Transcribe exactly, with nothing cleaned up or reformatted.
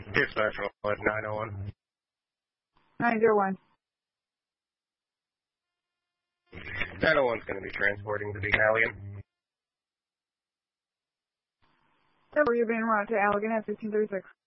Dispatch was nine oh one. nine oh one. nine oh one's going to be transporting the Beacon. Where are you being routed to Allegan at fifteen thirty-six?